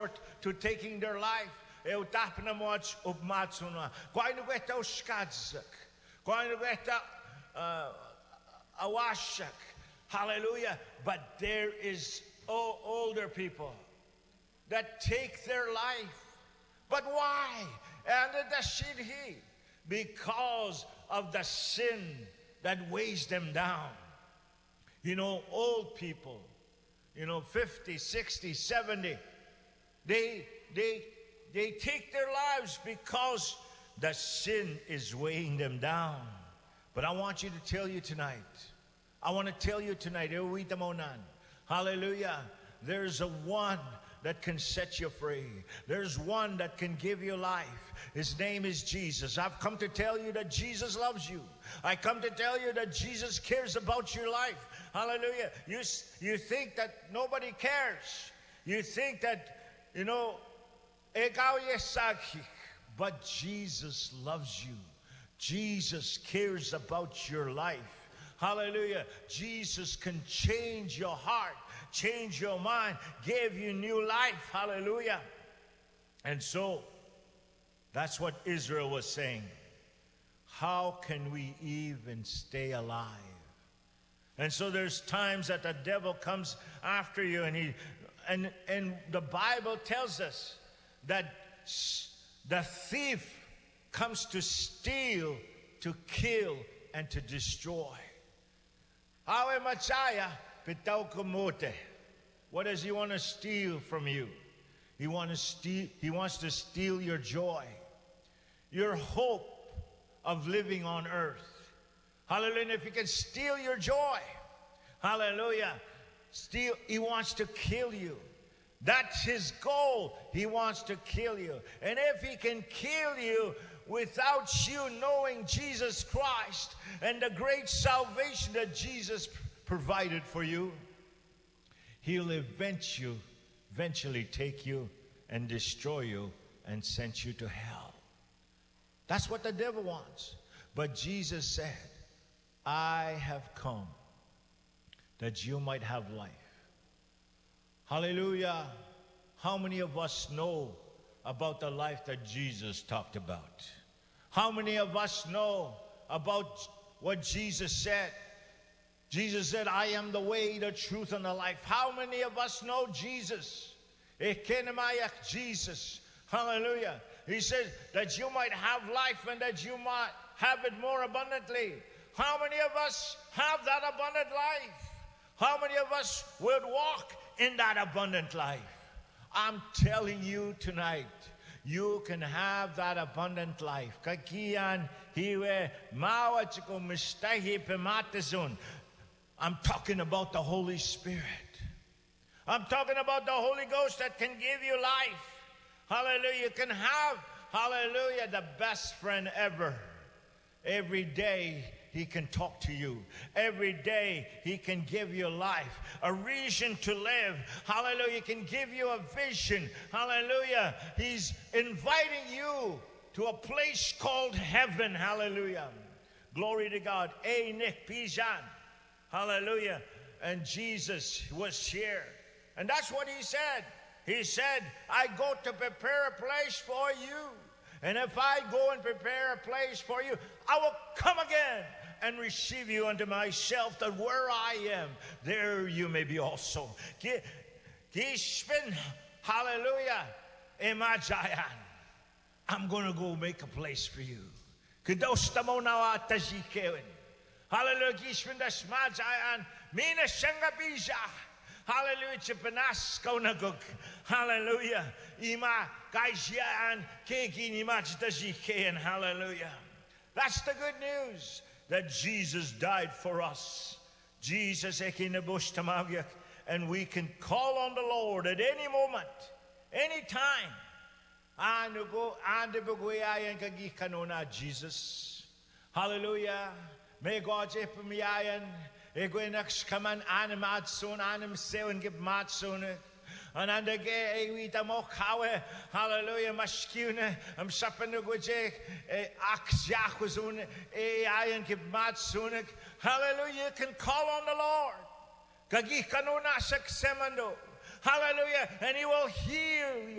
to taking their life. Eu tap na moch op matsuna. Quai no gueta uskadzak. Quai no gueta awashak. Hallelujah. But there is older people that take their life. But why? And the shit he, because of the sin that weighs them down. You know, old people, 50, 60, 70, they take their lives because the sin is weighing them down. But I want you to tell you tonight, hallelujah, there's a one that can set you free. There's one that can give you life. His name is Jesus. I've come to tell you that Jesus loves you. I come to tell you that Jesus cares about your life. Hallelujah. You think that nobody cares. You think that, but Jesus loves you. Jesus cares about your life. Hallelujah. Jesus can change your heart, change your mind, give you new life. Hallelujah. And so, that's what Israel was saying. How can we even stay alive? And so there's times that the devil comes after you, and the Bible tells us that the thief comes to steal, to kill, and to destroy. What does he want to steal from you? He wants to steal your joy, your hope of living on earth. Hallelujah. And if he can steal your joy, hallelujah, he wants to kill you. That's his goal. He wants to kill you. And if he can kill you without you knowing Jesus Christ and the great salvation that Jesus provided for you, he'll eventually take you and destroy you and send you to hell. That's what the devil wants. But Jesus said, I have come that you might have life. Hallelujah. How many of us know about the life that Jesus talked about? How many of us know about what Jesus said? Jesus said, I am the way, the truth, and the life. How many of us know Jesus? Jesus. Hallelujah. He said that you might have life and that you might have it more abundantly. How many of us have that abundant life? How many of us would walk in that abundant life? I'm telling you tonight, you can have that abundant life. I'm talking about the Holy Spirit. I'm talking about the Holy Ghost that can give you life. Hallelujah. You can have, hallelujah, the best friend ever. Every day he can talk to you. Every day he can give you life, a reason to live. Hallelujah. He can give you a vision. Hallelujah. He's inviting you to a place called heaven. Hallelujah. Glory to God. Hey, Nick Pijan. Hallelujah. And Jesus was here. And that's what he said. He said, I go to prepare a place for you. And if I go and prepare a place for you, I will come again and receive you unto myself, that where I am, there you may be also. Hallelujah. I'm going to go make a place for you. Hallelujah. Hallelujah. Hallelujah. Hallelujah. That's the good news, that Jesus died for us. Jesus, and we can call on the Lord at any moment, any time. Jesus. Hallelujah. May God kaman anim adsun anim seven give matsun and andage ewita mo kawe hallelujah maskune am sapenu goje aksjakuzun ayan give matsun hallelujah. You can call on the Lord. Kagi kanuna seksemando. Hallelujah. And he will heal you.